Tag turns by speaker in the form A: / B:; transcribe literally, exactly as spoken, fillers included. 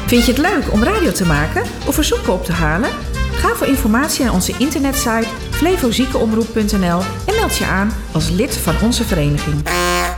A: Vind je het leuk om radio te maken of verzoeken op te halen? Ga voor informatie naar onze internetsite flevoziekenomroep punt n l en meld je aan als lid van onze vereniging.